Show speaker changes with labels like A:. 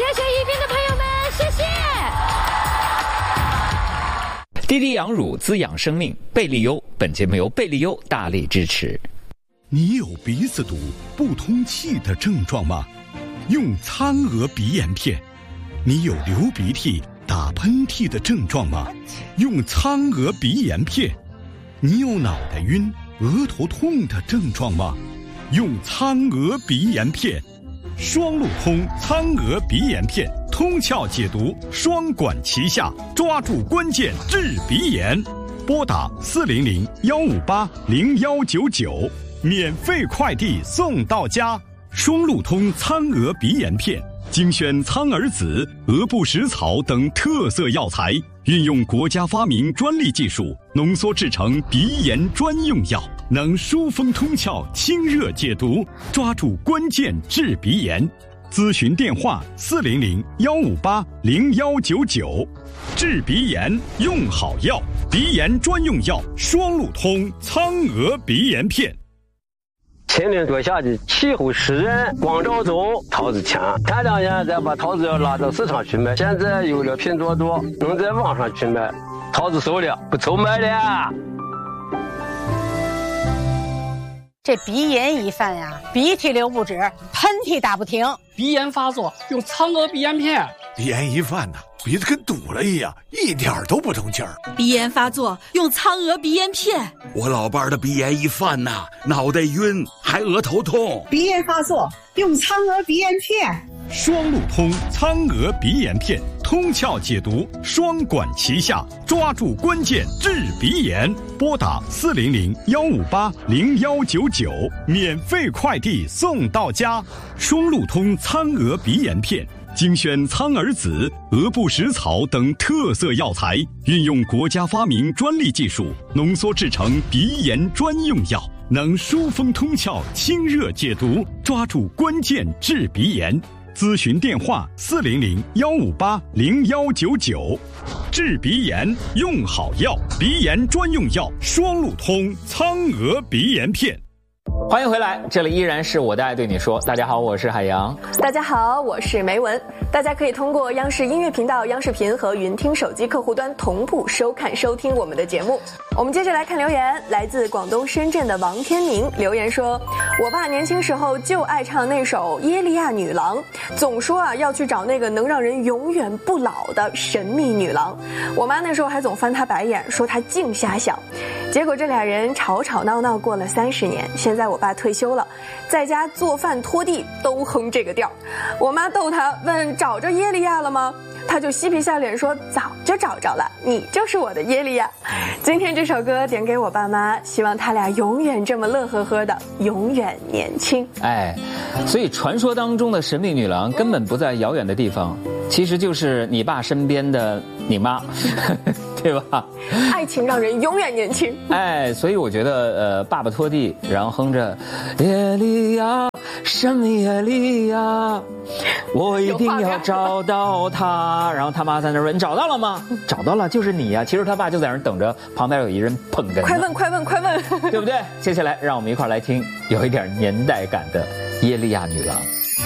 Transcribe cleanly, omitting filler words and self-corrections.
A: 谢谢宜宾的朋友们，谢谢。
B: 滴滴养乳滋养生命，贝利优本节目由贝利优大力支持。
C: 你有鼻子堵、不通气的症状吗？用苍娥鼻炎片。你有流鼻涕、打喷嚏的症状吗？用苍娥鼻炎片。你有脑袋晕、额头痛的症状吗？用苍娥鼻炎片。双路通苍娥鼻炎片，通窍解毒，双管齐下，抓住关键治鼻炎。拨打400-158-0199，免费快递送到家。双路通苍娥鼻炎片，精选苍耳子、鹅不食草等特色药材，运用国家发明专利技术，浓缩制成鼻炎专用药，能疏风通窍、清热解毒，抓住关键治鼻炎。咨询电话400-158-0199。治鼻炎用好药，鼻炎专用药双路通苍娥鼻炎片。
D: 前年多下的气候湿润，光照足，桃子强。前2年再把桃子要拉到市场去卖，现在有了拼多多，能在网上去卖，桃子熟了，不愁卖了。
E: 这鼻炎一犯呀，鼻涕流不止，喷嚏打不停。
F: 鼻炎发作用苍娥鼻炎片。
G: 鼻炎一犯呐，鼻子跟堵了一样，一点都不通气儿。
H: 鼻炎发作用苍娥鼻炎片。
I: 我老伴儿的鼻炎一犯呐，脑袋晕，还额头痛。
J: 鼻炎发作用苍娥鼻炎片。
C: 双路通苍娥鼻炎片，通窍解毒，双管齐下，抓住关键治鼻炎。拨打400-158-0199，免费快递送到家。双路通苍娥鼻炎片，精选苍耳子、鹅不食草等特色药材，运用国家发明专利技术，浓缩制成鼻炎专用药，能疏风通窍、清热解毒，抓住关键治鼻炎。咨询电话400-158-0199。治鼻炎用好药，鼻炎专用药双路通苍娥鼻炎片。
B: 欢迎回来，这里依然是我的爱对你说。大家好，我是海洋。
K: 大家好，我是梅文。大家可以通过央视音乐频道、央视频和云听手机客户端同步收看收听我们的节目。我们接着来看留言，来自广东深圳的王天明留言说，我爸年轻时候就爱唱那首《耶利亚女郎》，总说要去找那个能让人永远不老的神秘女郎。我妈那时候还总翻他白眼，说他净瞎想。结果这俩人吵吵闹闹过了30年，现在我爸退休了，在家做饭拖地都哼这个调。我妈逗他问找着耶利亚了吗？他就嬉皮笑脸说早就找着了，你就是我的耶利亚。今天这首歌点给我爸妈，希望他俩永远这么乐呵呵的，永远年轻。
B: 所以传说当中的神秘女郎根本不在遥远的地方，其实就是你爸身边的你妈对吧？
K: 爱情让人永远年轻。
B: 所以我觉得爸爸拖地然后哼着耶利亚神秘耶利亚，我一定要找到他。然后他妈在那问你找到了吗？找到了，就是你呀。其实他爸就在那等着，旁边有一人捧哏。
K: 快问快问快问，
B: 对不对？接下来让我们一块来听有一点年代感的耶利亚女郎。